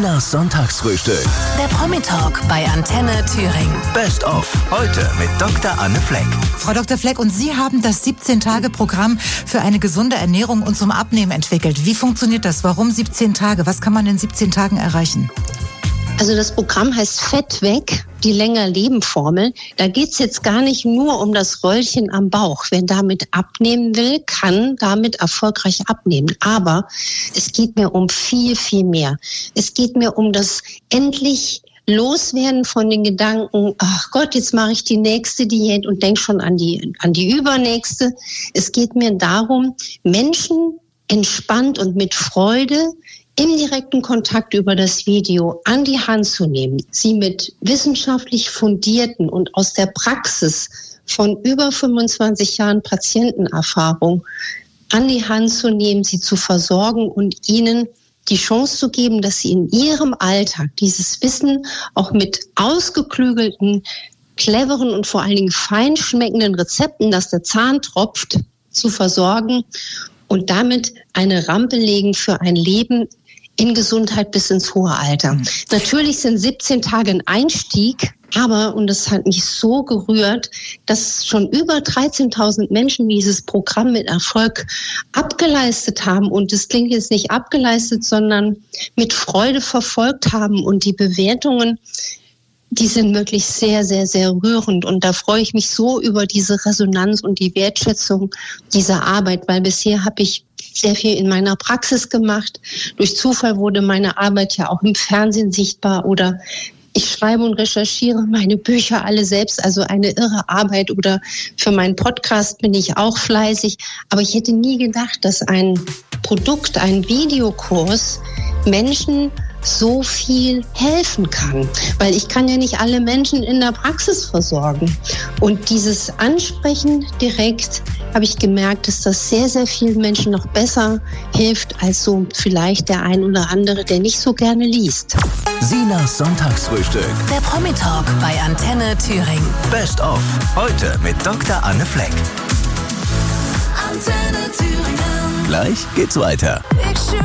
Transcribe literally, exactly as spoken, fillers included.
Sinas Sonntagsfrühstück. Der Promi-Talk bei Antenne Thüringen. Best of. Heute mit Doktor Anne Fleck. Frau Doktor Fleck, und Sie haben das siebzehn-Tage-Programm für eine gesunde Ernährung und zum Abnehmen entwickelt. Wie funktioniert das? Warum siebzehn Tage? Was kann man in siebzehn Tagen erreichen? Also das Programm heißt Fett weg, die Länger-Leben-Formel. Da geht's jetzt gar nicht nur um das Röllchen am Bauch. Wer damit abnehmen will, kann damit erfolgreich abnehmen. Aber es geht mir um viel, viel mehr. Es geht mir um das endlich Loswerden von den Gedanken, ach Gott, jetzt mache ich die nächste Diät und denk schon an die, an die übernächste. Es geht mir darum, Menschen entspannt und mit Freude im direkten Kontakt über das Video an die Hand zu nehmen, sie mit wissenschaftlich fundierten und aus der Praxis von über fünfundzwanzig Jahren Patientenerfahrung an die Hand zu nehmen, sie zu versorgen und ihnen die Chance zu geben, dass sie in ihrem Alltag dieses Wissen auch mit ausgeklügelten, cleveren und vor allen Dingen feinschmeckenden Rezepten, dass der Zahn tropft, zu versorgen und damit eine Rampe legen für ein Leben in Gesundheit bis ins hohe Alter. Mhm. Natürlich sind siebzehn Tage ein Einstieg, aber, und das hat mich so gerührt, dass schon über dreizehntausend Menschen dieses Programm mit Erfolg abgeleistet haben. Und das klingt jetzt nicht abgeleistet, sondern mit Freude verfolgt haben. Und die Bewertungen, die sind wirklich sehr, sehr, sehr rührend. Und da freue ich mich so über diese Resonanz und die Wertschätzung dieser Arbeit, weil bisher habe ich sehr viel in meiner Praxis gemacht. Durch Zufall wurde meine Arbeit ja auch im Fernsehen sichtbar oder ich schreibe und recherchiere meine Bücher alle selbst, also eine irre Arbeit, oder für meinen Podcast bin ich auch fleißig. Aber ich hätte nie gedacht, dass ein Produkt, ein Videokurs Menschen so viel helfen kann, weil ich kann ja nicht alle Menschen in der Praxis versorgen. Und dieses Ansprechen direkt habe ich gemerkt, dass das sehr, sehr vielen Menschen noch besser hilft, als so vielleicht der ein oder andere, der nicht so gerne liest. Sinas Sonntagsfrühstück. Der Promi-Talk bei Antenne Thüringen. Best of. Heute mit Doktor Anne Fleck. Antenne Thüringen. Gleich geht's weiter.